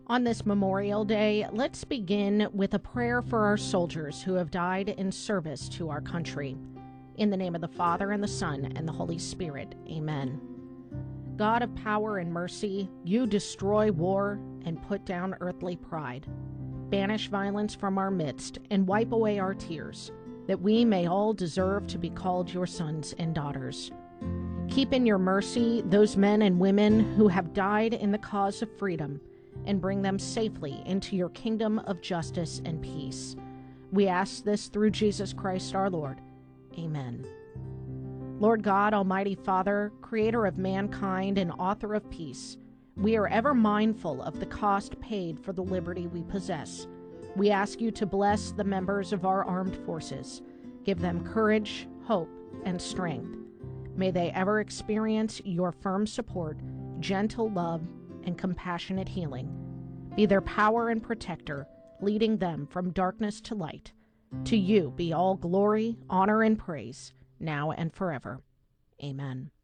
On this Memorial Day, let's begin with a prayer for our soldiers who have died in service to our country. In the name of the Father, and the Son, and the Holy Spirit. Amen. God of power and mercy, you destroy war and put down earthly pride. Banish violence from our midst and wipe away our tears, that we may all deserve to be called your sons and daughters. Keep in your mercy those men and women who have died in the cause of freedom, and bring them safely into your kingdom of justice and peace. We ask this through Jesus Christ our Lord. Amen. Lord God, Almighty Father, creator of mankind and author of peace, we are ever mindful of the cost paid for the liberty we possess. We ask you to bless the members of our armed forces. Give them courage, hope, and strength. May they ever experience your firm support, gentle love, and compassionate healing. Be their power and protector, leading them from darkness to light. To you be all glory, honor, and praise, now and forever. Amen.